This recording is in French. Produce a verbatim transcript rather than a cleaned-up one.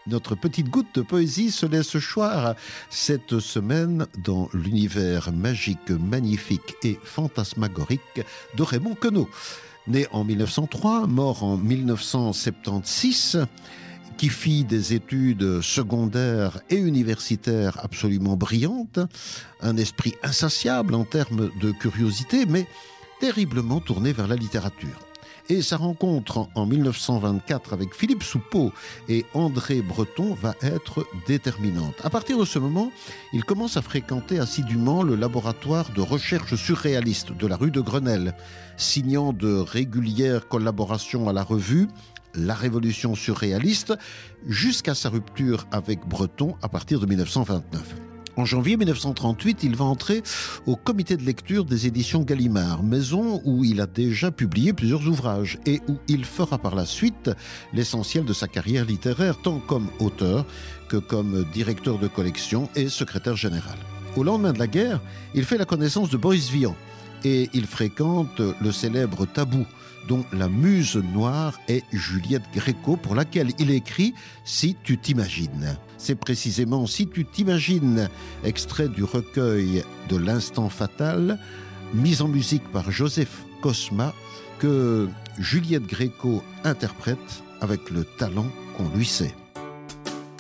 Notre petite goutte de poésie se laisse choir cette semaine dans l'univers magique, magnifique et fantasmagorique de Raymond Queneau. Né en mille neuf cent trois, mort en mille neuf cent soixante-seize, qui fit des études secondaires et universitaires absolument brillantes, un esprit insatiable en termes de curiosité, mais terriblement tourné vers la littérature. Et sa rencontre en mille neuf cent vingt-quatre avec Philippe Soupault et André Breton va être déterminante. À partir de ce moment, il commence à fréquenter assidûment le laboratoire de recherche surréaliste de la rue de Grenelle, signant de régulières collaborations à la revue La Révolution surréaliste, jusqu'à sa rupture avec Breton à partir de mille neuf cent vingt-neuf. En janvier mille neuf cent trente-huit, il va entrer au comité de lecture des éditions Gallimard, maison où il a déjà publié plusieurs ouvrages et où il fera par la suite l'essentiel de sa carrière littéraire, tant comme auteur que comme directeur de collection et secrétaire général. Au lendemain de la guerre, il fait la connaissance de Boris Vian et il fréquente le célèbre Tabou, dont la muse noire est Juliette Gréco, pour laquelle il écrit « Si tu t'imagines ». C'est précisément « Si tu t'imagines », extrait du recueil de l'Instant fatal, mis en musique par Joseph Cosma, que Juliette Gréco interprète avec le talent qu'on lui sait.